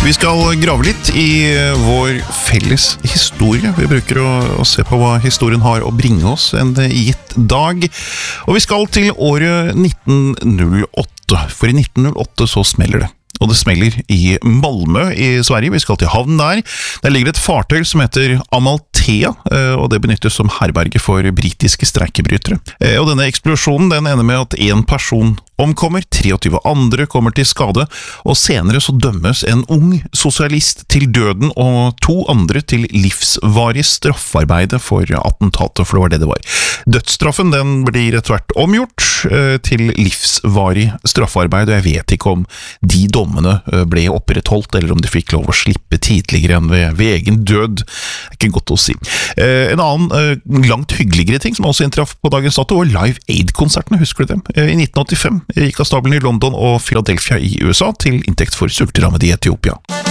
Vi skal grave litt i vår felles historie. Vi bruker å se på hva historien har å bringe oss en gitt dag. Og vi skal til året 1908, for i 1908 så smeller det. Og det smeller i Malmö i Sverige. Vi skal til havnen der. Der ligger et fartøy som heter Amalthea, og det benyttes som herberge for britiske streikebrytere. Og denne eksplosjonen den ender med at en person omkommer, 23 andre kommer til skade, og senere så dømmes en ung sosialist til døden og 2 andre til livsvarig straffarbeide for attentatet, for det var det det var. Dødsstraffen den blir etter hvert omgjort til livsvarig straffarbeid, og jeg vet ikke om de dommene ble opprettholdt, eller om de fikk lov å slippe tidligere enn ved egen død. Det er ikke godt å si. En annen langt hyggeligere ting som også inntraff på dagens dato var Live Aid-konsertene, husker du dem? I 1985 gikk av stabelen i London og Philadelphia i USA til inntekt for sulterammede i Etiopia.